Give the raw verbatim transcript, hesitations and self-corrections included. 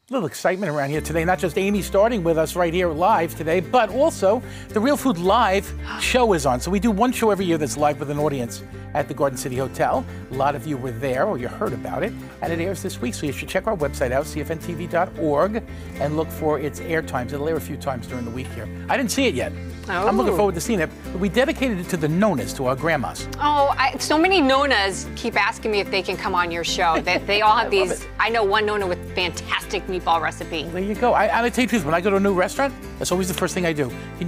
A little excitement around here today. Not just Amy starting with us right here live today, but also the Real Food Live show is on. So we do one show every year that's live with an audience at the Garden City Hotel. A lot of you were there or you heard about it, and it airs this week. So you should check our website out, C F N T V dot org, and look for its air times. It'll air a few times during the week here. I didn't see it yet. Oh. I'm looking forward to seeing it. But we dedicated it to the Nonas, to our grandmas. Oh, I, so many Nonas keep asking me if they can come on your show. They, they all have I these. love it. I know one Nona with fantastic meatball recipe. There you go. I, I tell you the truth, when I go to a new restaurant, that's always the first thing I do. Can